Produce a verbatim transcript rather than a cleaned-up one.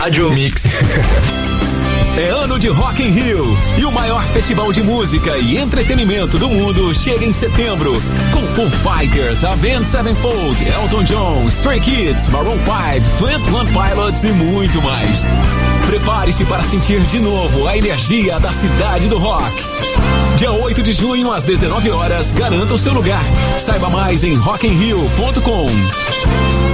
Rádio Mix. É ano de Rock in Rio e o maior festival de música e entretenimento do mundo chega em setembro com Foo Fighters, Avenged Sevenfold, Elton John, Stray Kids, Maroon five, Twenty One Pilots e muito mais. Prepare-se para sentir de novo a energia da cidade do rock. Dia oito de junho às dezenove horas, garanta o seu lugar. Saiba mais em rock in rio ponto com.